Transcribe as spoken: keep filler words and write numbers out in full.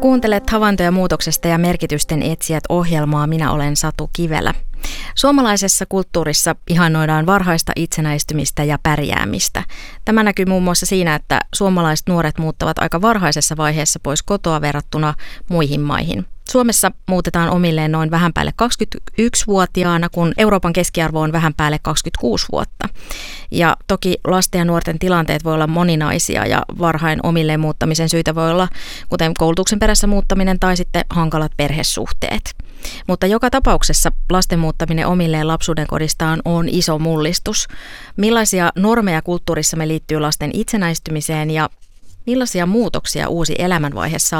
Kuuntelet Havaintoja muutoksesta ja merkitysten etsijät -ohjelmaa. Minä olen Satu Kivelä. Suomalaisessa kulttuurissa ihannoidaan varhaista itsenäistymistä ja pärjäämistä. Tämä näkyy muun muassa siinä, että suomalaiset nuoret muuttavat aika varhaisessa vaiheessa pois kotoa verrattuna muihin maihin. Suomessa muutetaan omilleen noin vähän päälle kaksikymmentäyksivuotiaana, kun Euroopan keskiarvo on vähän päälle kaksikymmentäkuusi vuotta. Ja toki lasten ja nuorten tilanteet voi olla moninaisia ja varhain omilleen muuttamisen syitä voi olla, kuten koulutuksen perässä muuttaminen tai sitten hankalat perhesuhteet. Mutta joka tapauksessa lasten muuttaminen omilleen lapsuuden kodistaan on iso mullistus. Millaisia normeja kulttuurissamme liittyy lasten itsenäistymiseen ja millaisia muutoksia uusi elämänvaihe saa